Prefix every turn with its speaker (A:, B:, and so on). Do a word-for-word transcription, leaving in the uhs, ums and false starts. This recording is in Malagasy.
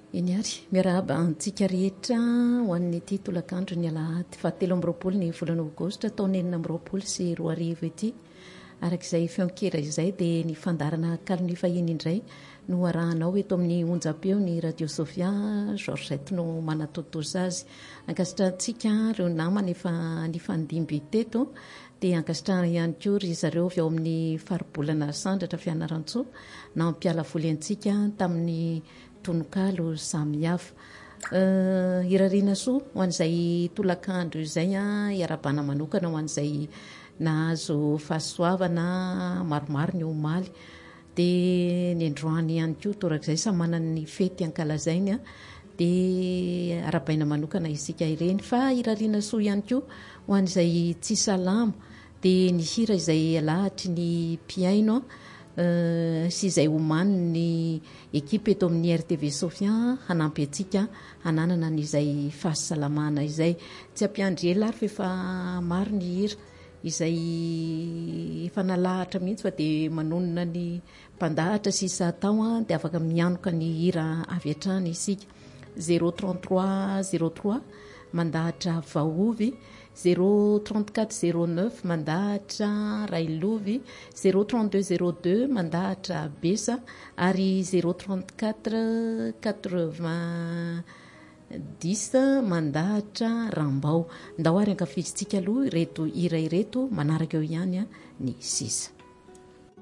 A: Eny ary miarahaba antsika rehetra ho an'ity tolakandro ny alahady fahatelo amby roapolo ny volana aogositra taona enina amby roapolo sy roa arivo ity. Arak'izay fionkera izay dia ny fandarana kalony fahiny indray no arahanao eto amin'ny onjam-peo ny radio Sofia Georgette no manatotosa azy. Ankasitrahantsika ireo namana efa nifandimby teto dia ankasitrahana ihany koa ry zareo avy ao amin'ny faribolana sandratra Fianarantsoa na mampiala voly antsika tamin'ny tonokalo samihafa. Uh, irariana soa ho an'izay tolakandro izay a iarabana manokana ho an'izay nahazo fahasoavana maromaro ny omaly dia ny androany ihany koa torak'izay samy manana ny fety ankalazainy a dia arabaina manokana isika ireny fa irariana soa ihany koa ho an'izay tsy salama dia ny hira izay alahatry ny piaino Uh, sy izay omany ny ekipa eto amin'ny R T V Sofia hanampy antsika hananana n'izay fahasalamana izay tsy ampiandry ela ary fa efa maro ny hira izay efa nalahatra mihitsy fa dia manonona ny mpandahatra sy sahatao a dia afaka mianoka ny hira avy hatrany isika. Zéro trente-trois zéro trois mandahatra vaovy, zéro trente-quatre zéro neuf mandahatra railovy, zéro trente-deux zéro deux mandahatra besa ary zéro trente-quatre quatre-vingt-dix mandahatra rambao. Ndao ary ankafizitsika aloha ireto hira ireto manaraka eo ihany a ny sisa.